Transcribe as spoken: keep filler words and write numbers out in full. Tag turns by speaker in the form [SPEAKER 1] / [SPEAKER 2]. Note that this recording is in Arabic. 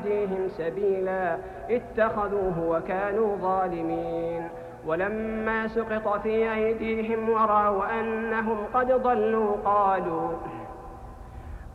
[SPEAKER 1] يهديهم سبيلا اتخذوه وكانوا ظالمين. ولما سقط في أيديهم ورأوا أنهم قد ضلوا قالوا